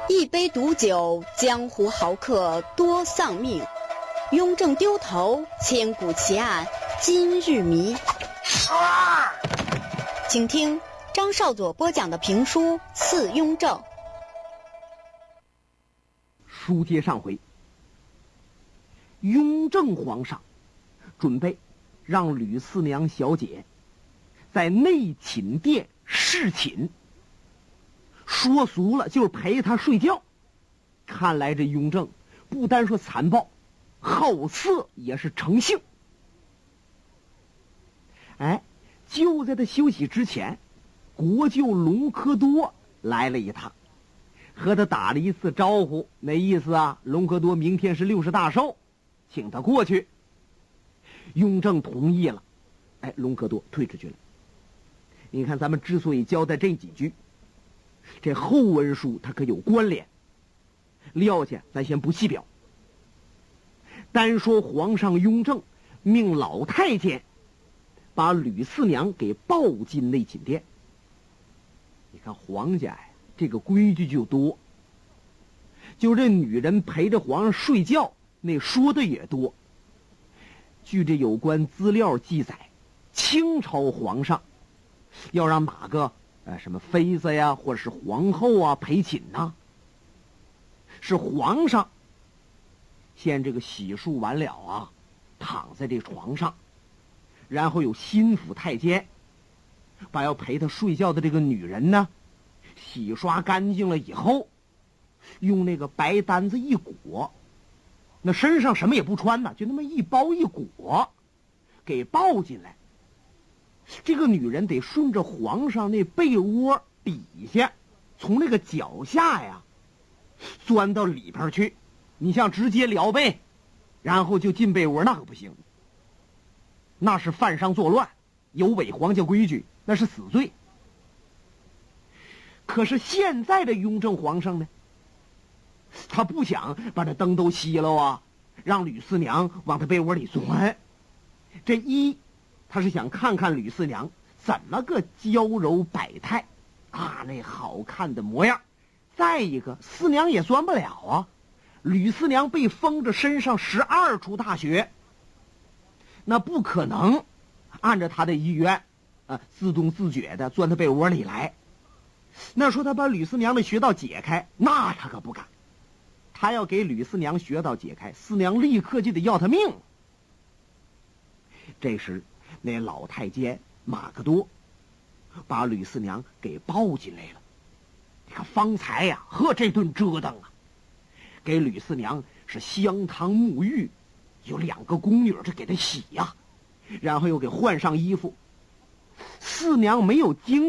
一杯毒酒，江湖豪客多丧命。雍正丢头，千古奇案今日谜。请听张少佐播讲的评书《刺雍正》。 书接上回，雍正皇上准备让吕四娘小姐在内寝殿侍寝，说俗了就是陪她睡觉。看来这雍正不单说残暴，好色也是成性。就在他休息之前，国舅隆科多来了一趟，和他打了一次招呼，那意思啊，隆科多明天是60大寿，请他过去。雍正同意了，隆科多退出去了。你看咱们之所以交代这几句，这后文书它可有关联，撂下咱先不细表。单说皇上雍正命老太监把吕四娘给抱进内寝殿。你看皇家这个规矩就多，就这女人陪着皇上睡觉，那说的也多。据这有关资料记载，清朝皇上要让哪个什么妃子呀，或者是皇后啊陪寝呢，是皇上先这个洗漱完了啊，躺在这床上，然后有心腹太监把要陪他睡觉的这个女人呢洗刷干净了以后，用那个白单子一裹，那身上什么也不穿呢，就那么一包一裹，给抱进来。这个女人得顺着皇上那被窝底下，从那个脚下呀钻到里边去。你像直接撩被然后就进被窝，那可不行，那是犯上作乱，有违皇家规矩，那是死罪。可是现在的雍正皇上呢，他不想把这灯都熄了啊，让吕四娘往他被窝里钻。这一，他是想看看吕四娘怎么个娇柔百态啊，那好看的模样。再一个，四娘也钻不了啊，吕四娘被封着身上12处大穴，那不可能按照他的意愿自动自觉的钻他被窝里来。那说他把吕四娘的穴道解开，那他可不敢。他要给吕四娘穴道解开，四娘立刻就得要他命。这时那老太监马克多把吕四娘给抱进来了。你看方才呀，这顿折腾啊，给吕四娘是香汤沐浴，有2个宫女这给她洗呀，然后又给换上衣服。四娘没有经